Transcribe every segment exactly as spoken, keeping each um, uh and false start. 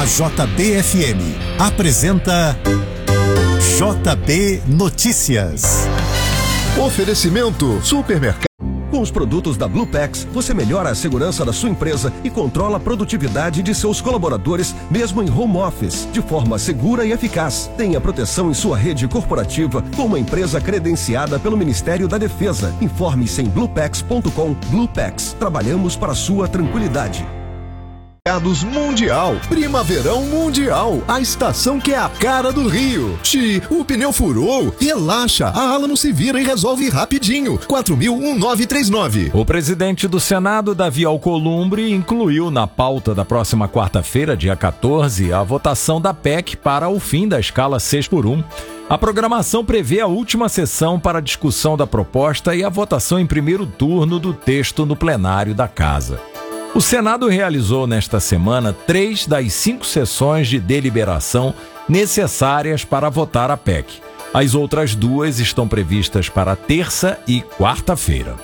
A J B F M apresenta J B Notícias. Oferecimento Supermercado. Com os produtos da Bluepax, você melhora a segurança da sua empresa e controla a produtividade de seus colaboradores, mesmo em home office, de forma segura e eficaz. Tenha proteção em sua rede corporativa com uma empresa credenciada pelo Ministério da Defesa. Informe-se em bluepax ponto com. Bluepax, trabalhamos para a sua tranquilidade. Mundial, Primaverão Mundial, a estação que é a cara do Rio. Xi, o pneu furou? Relaxa, a Alamo se vira e resolve rapidinho. quatro mil nove três nove. O presidente do Senado, Davi Alcolumbre, incluiu na pauta da próxima quarta-feira, dia quatorze, a votação da P E C para o fim da escala seis por um. A programação prevê a última sessão para a discussão da proposta e a votação em primeiro turno do texto no plenário da Casa. O Senado realizou nesta semana três das cinco sessões de deliberação necessárias para votar a P E C. As outras duas estão previstas para terça e quarta-feira.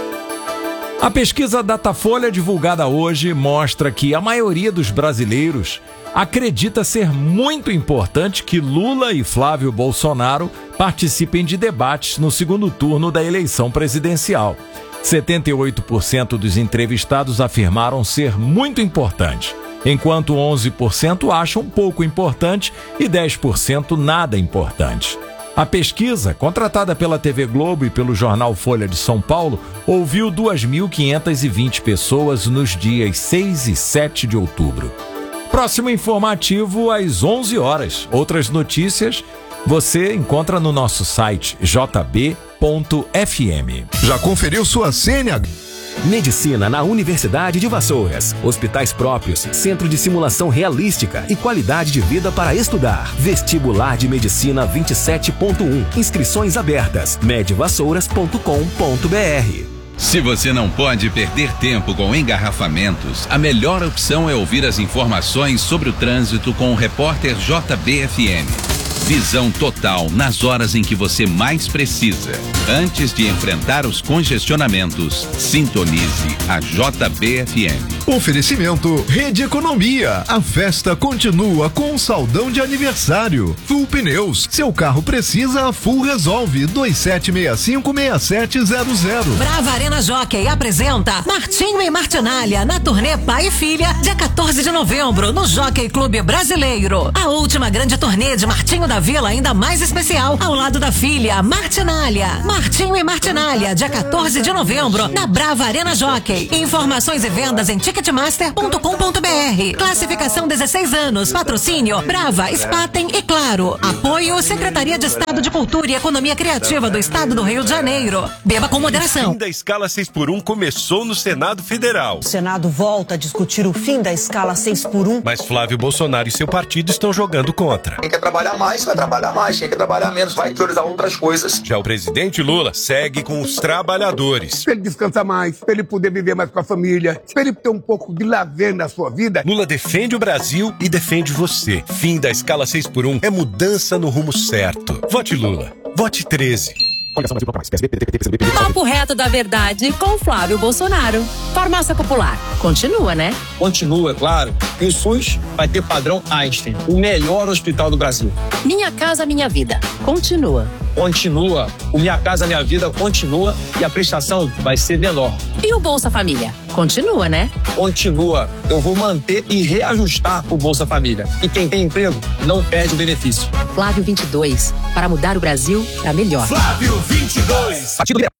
A pesquisa Datafolha divulgada hoje mostra que a maioria dos brasileiros acredita ser muito importante que Lula e Flávio Bolsonaro participem de debates no segundo turno da eleição presidencial. setenta e oito por cento dos entrevistados afirmaram ser muito importante, enquanto onze por cento acham pouco importante e dez por cento nada importante. A pesquisa, contratada pela T V Globo e pelo jornal Folha de São Paulo, ouviu duas mil quinhentas e vinte pessoas nos dias seis e sete de outubro. Próximo informativo às onze horas. Outras notícias você encontra no nosso site j b ponto f m. Já conferiu sua senha? Medicina na Universidade de Vassouras. Hospitais próprios, centro de simulação realística e qualidade de vida para estudar. Vestibular de Medicina vinte e sete ponto um. Inscrições abertas. med vassouras ponto com ponto b r. Se você não pode perder tempo com engarrafamentos, a melhor opção é ouvir as informações sobre o trânsito com o repórter J B F M. Visão total nas horas em que você mais precisa. Antes de enfrentar os congestionamentos, sintonize a J B F M. Oferecimento Rede Economia. A festa continua com um saldão de aniversário. Full Pneus. Seu carro precisa, a Full resolve. dois sete seis cinco seis sete zero zero. Brava Arena Jockey apresenta Martinho e Martinália na turnê Pai e Filha, dia quatorze de novembro, no Jockey Clube Brasileiro. A última grande turnê de Martinho da Vila, ainda mais especial, ao lado da filha Martinália. Martinho e Martinália, dia quatorze de novembro, na Brava Arena Jockey. Informações e vendas em ticketmaster ponto com ponto b r. Classificação dezesseis anos. Patrocínio Brava, Spaten e Claro. Apoio Secretaria de Estado de Cultura e Economia Criativa do Estado do Rio de Janeiro. Beba com moderação. O fim da escala seis por um começou no Senado Federal. O Senado volta a discutir o fim da escala seis por um. Mas Flávio Bolsonaro e seu partido estão jogando contra. Quem quer trabalhar mais, vai trabalhar mais. Quem quer trabalhar menos, vai priorizar outras coisas. Já o presidente Lula segue com os trabalhadores. Para ele descansar mais, para ele poder viver mais com a família, para ele ter um pouco de lazer na sua vida. Lula defende o Brasil e defende você. Fim da escala seis por um é mudança no rumo certo. Vote Lula. Vote treze. Papo reto da verdade com Flávio Bolsonaro. Farmácia Popular. Continua, né? Continua, é claro. E o SUS vai ter padrão Einstein, o melhor hospital do Brasil. Minha Casa Minha Vida. Continua. Continua. O Minha Casa Minha Vida continua e a prestação vai ser menor. E o Bolsa Família? Continua, né? Continua. Eu vou manter e reajustar o Bolsa Família. E quem tem emprego não perde o benefício. Flávio vinte e dois. Para mudar o Brasil para melhor. Flávio vinte e dois. Partido